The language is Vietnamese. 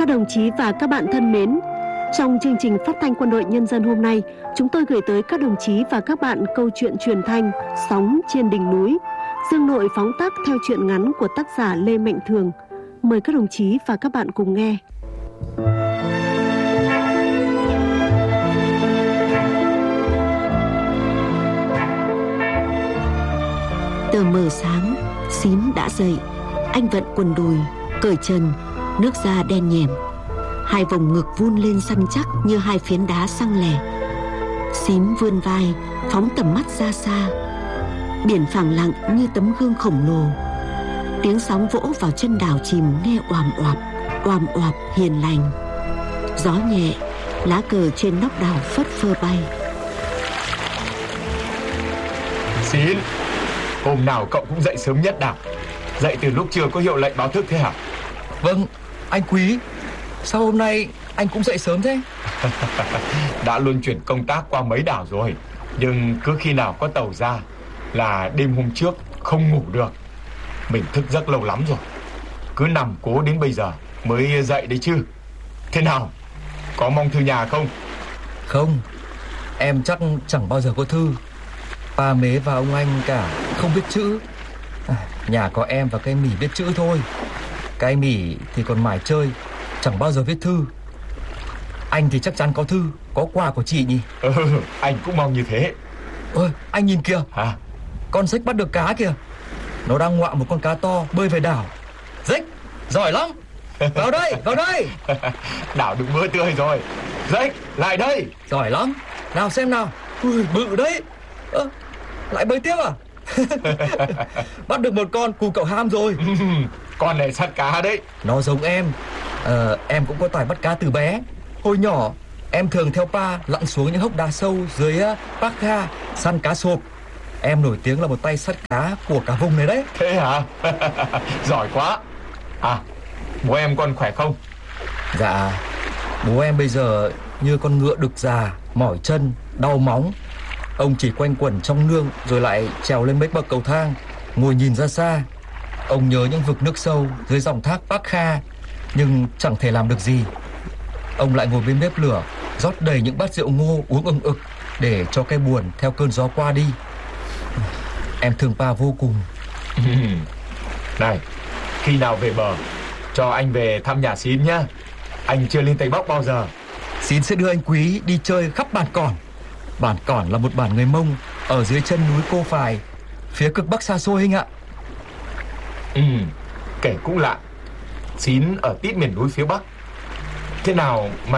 Các đồng chí và các bạn thân mến, trong chương trình phát thanh Quân đội Nhân dân hôm nay, chúng tôi gửi tới các đồng chí và các bạn câu chuyện truyền thanh Sóng trên đỉnh núi, Dương Nội phóng tác theo truyện ngắn của tác giả Lê Mạnh Thường. Mời các đồng chí và các bạn cùng nghe. Tờ mờ sáng, Xín đã dậy. Anh vận quần đùi, cởi trần, nước da đen nhèm, hai vòng ngực vun lên săn chắc như hai phiến đá xăng lẻ. Xín vươn vai, phóng tầm mắt ra xa. Biển phẳng lặng như tấm gương khổng lồ. Tiếng sóng vỗ vào chân đảo chìm nghe oàm oạp hiền lành. Gió nhẹ, lá cờ trên nóc đảo phất phơ bay. Xín, hôm nào cậu cũng dậy sớm nhất đảo. Dậy từ lúc chưa có hiệu lệnh báo thức thế hả? Vâng, anh Quý. Sao hôm nay anh cũng dậy sớm thế? Đã luân chuyển công tác qua mấy đảo rồi, nhưng cứ khi nào có tàu ra là đêm hôm trước không ngủ được. Mình thức giấc lâu lắm rồi, cứ nằm cố đến bây giờ mới dậy đấy chứ. Thế nào, có mong thư nhà không? Không, em chắc chẳng bao giờ có thư. Ba Mế và ông anh cả không biết chữ. Nhà có em và cây Mỉ biết chữ thôi. Cây Mỉ thì còn mải chơi, chẳng bao giờ viết thư. Anh thì chắc chắn có thư, có quà của chị nhỉ? Anh cũng mong như thế. Ôi, anh nhìn kìa. Hả? Con Rách bắt được cá kìa. Nó đang ngoạ một con cá to bơi về đảo. Rách, giỏi lắm. Vào đây, vào đây. Đảo đừng mưa tươi rồi. Rách, lại đây. Giỏi lắm. Nào xem nào. Ui, bự đấy. Lại bơi tiếp à? Bắt được một con cù cậu ham rồi. Con này săn cá đấy. Nó giống em. Em cũng có tài bắt cá từ bé. Hồi nhỏ em thường theo pa lặn xuống những hốc đá sâu dưới Park Ga săn cá sộp. Em nổi tiếng là một tay sắt cá của cả vùng này đấy. Thế hả? Giỏi quá. À, bố em còn khỏe không? Dạ, bố em bây giờ như con ngựa đực già, mỏi chân, đau móng. Ông chỉ quanh quẩn trong nương rồi lại trèo lên mấy bậc cầu thang, ngồi nhìn ra xa. Ông nhớ những vực nước sâu dưới dòng thác Park Kha, nhưng chẳng thể làm được gì. Ông lại ngồi bên bếp lửa, rót đầy những bát rượu ngô uống ừng ực để cho cái buồn theo cơn gió qua đi. Em thương pa vô cùng. Này, khi nào về bờ cho anh về thăm nhà Xín nhá. Anh chưa lên Tây Bắc bao giờ. Xín sẽ đưa anh Quý đi chơi khắp Bản Cỏn. Bản Cỏn là một bản người Mông ở dưới chân núi Cô Phài, phía cực Bắc xa xôi Hinh ạ. Kể cũng lạ. Xín ở tít miền núi phía Bắc. Thế nào mà